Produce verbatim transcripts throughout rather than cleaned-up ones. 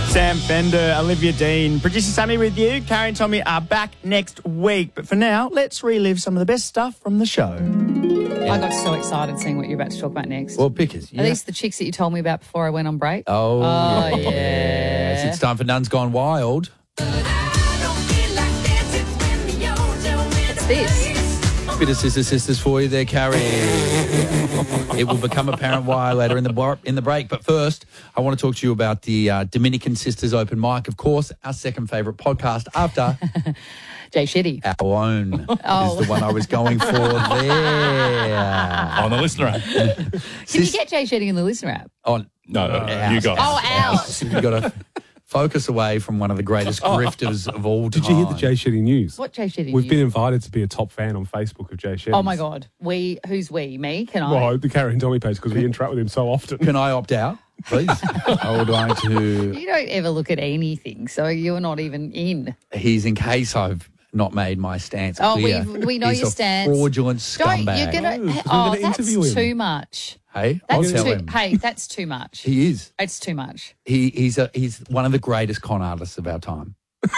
Sam Fender, Olivia Dean, producer Sammy with you. Carrie and Tommy are back next week. But for now, let's relive some of the best stuff from the show. I got so excited seeing what you're about to talk about next. Well, pickers. Are these the chicks that you told me about before I went on break? Oh, Oh, yes. yeah. It's time for Nuns Gone Wild. What's this? Bit of Sister Sisters for you there, Carrie. It will become apparent why later in the bar, in the break. But first, I want to talk to you about the uh, Dominican Sisters Open Mic. Of course, our second favourite podcast after Jay Shetty. our own Oh. is the one I was going for there. On the listener app. Can you get Jay Shetty in the listener app? On No, no, ours. you got it. Oh, ours. You've got to focus away from one of the greatest grifters of all time. Did you hear the Jay Shetty news? What Jay Shetty? We've you- been invited to be a top fan on Facebook of Jay Shetty. Oh, my God. We, who's we? Me? Can I? Well, the Carrie and Tommy page because we interact with him so often. Can I opt out, please? I would like to. You don't ever look at anything, so you're not even in. He's in case I've not made my stance Oh, clear. we we know He's your a stance. fraudulent Don't scumbag. you're gonna? No, 'cause we're oh, gonna that's interview him. too much. Hey, I'll That's tell too. him. Hey, that's too much. He is. It's too much. He, he's a, he's one of the greatest con artists of our time.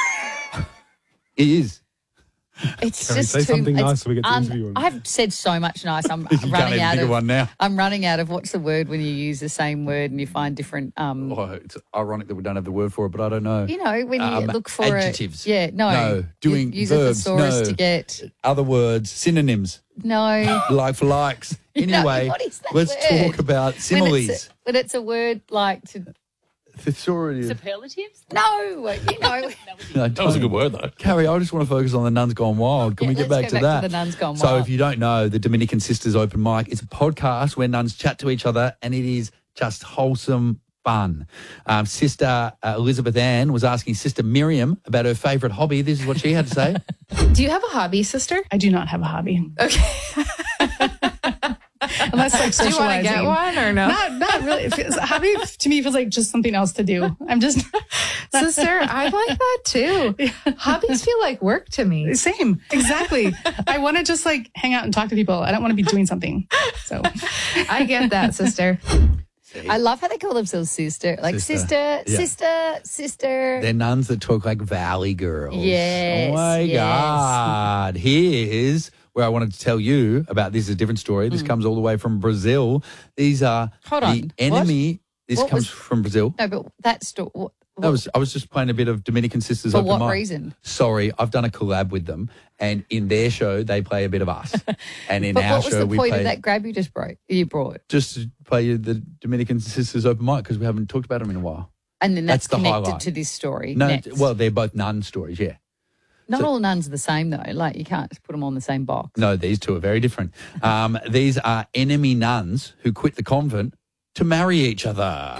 He is. It's Carrie, just say too. something it's nice so we get to un- interview him. I've said so much nice. I'm You can't running even out think of of one now. I'm running out of what's the word when you use the same word and you find different. Um, Oh, it's ironic that we don't have the word for it, but I don't know. you know when you Um, look for adjectives. it. Yeah, no, No, You doing use verbs, a thesaurus no. to get Other words, synonyms, no. like for likes. You know, Anyway, what is that let's word? talk about When similes. it's, a, when it's a word like to Thesaurus. Superlatives? no, you know. No, That was a don't. good word, though. Carrie, I just want to focus on the Nuns Gone Wild. Can Yeah, we get let's back go to back that? to the Nuns Gone So Wild. if you don't know, the Dominican Sisters Open Mic is a podcast where nuns chat to each other and it is just wholesome fun. Um, Sister uh, Elizabeth Ann was asking Sister Miriam about her favourite hobby. This is what she had to say. Do you have a hobby, sister? I do not have a hobby. Okay. Unless like Do you want to socializing. get one or no? Not, not really. It feels- a hobby to me feels like just something else to do. I'm just Sister, I like that too. Hobbies feel like work to me. same. Exactly. I want to just like hang out and talk to people. I don't want to be doing something. So I get that, sister. I love how they call themselves sister, like Sister. sister, Yeah. sister, sister. They're nuns that talk like valley girls. Yes, Oh my yes. God. Here's where I wanted to tell you about. This is a different story. This comes all the way from Brazil. These are Hmm. Hold the on. enemy. This What comes was- from Brazil. No, but that story. What, I was I was just playing a bit of Dominican Sisters for Open what Mic. reason? Sorry, I've done a collab with them, and in their show they play a bit of us, and in But our what was show the we point play of that grab you just broke? You brought, just to play the Dominican Sisters Open Mic because we haven't talked about them in a while. and then that's, That's the connected highlight. to this story. No, next. well they're both nun stories, yeah. not so- all nuns are the same though. Like you can't put them on the same box. No, these two are very different. Um, these are enemy nuns who quit the convent to marry each other.